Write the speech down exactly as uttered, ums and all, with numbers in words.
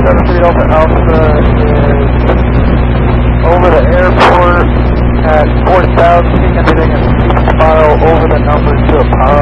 seven three Delta Alpha is over the airport at four thousand feet, ending a speed spiral over the numbers to a power